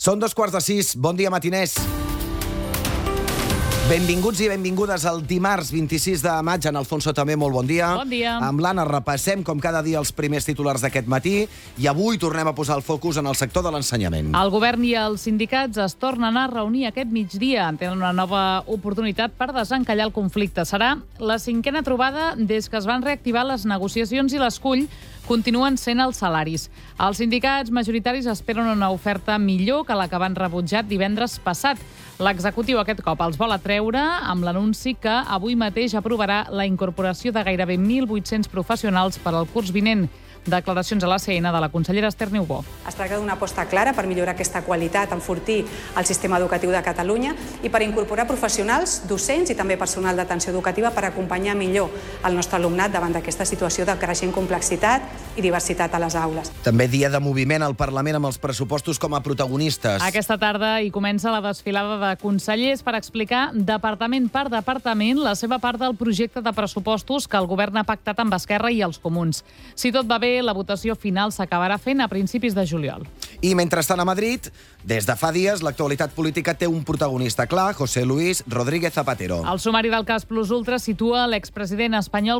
Són 2:15, bon dia matiners. Benvinguts i benvingudes al dimarts 26 de maig. En Alfonso també, molt bon dia. Bon dia. Amb l'Anna repassem, com cada dia, els primers titulars d'aquest matí i avui tornem a posar el focus en el sector de l'ensenyament. El govern i els sindicats es tornen a reunir aquest migdia. Tenen una nova oportunitat per desencallar el conflicte. Serà la 5a trobada des que es van reactivar les negociacions i l'escull continuen sent els salaris. Els sindicats majoritaris esperen una oferta millor que la que van rebutjar divendres passat. L'executiu aquest cop els vol atreure amb l'anunci que avui mateix aprovarà la incorporació de gairebé 1.800 professionals per al curs vinent. Declaracions a l'ACN de la consellera Esther Niubó. Es tracta d'una aposta clara per millorar aquesta qualitat, enfortir el sistema educatiu de Catalunya i per incorporar professionals, docents i també personal d'atenció educativa per acompanyar millor el nostre alumnat davant d'aquesta situació de creixent complexitat i diversitat a les aules. També dia de moviment al Parlament amb els pressupostos com a protagonistes. Aquesta tarda hi comença la desfilada de consellers per explicar departament per departament la seva part del projecte de pressupostos que el govern ha pactat amb Esquerra i els Comuns. Si tot va bé, la votació final s'acabarà fent a principis de juliol. I mentrestant a Madrid, des de fa dies, l'actualitat política té un protagonista clar, José Luis Rodríguez Zapatero. El sumari del cas Plus Ultra situa l'expresident espanyol